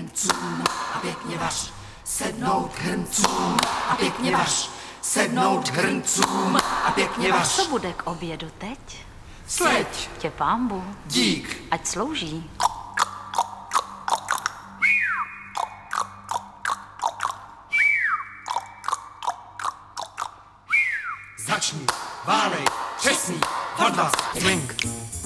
hrncům a pěkně vař. Sednout hrncům a pěkně vař. Sednout hrncům a pěkně vař. Co bude k obědu teď? Sleď. Tě pánbu. Dík. Ať slouží. Začni, válej, přesný, odvaz, swing.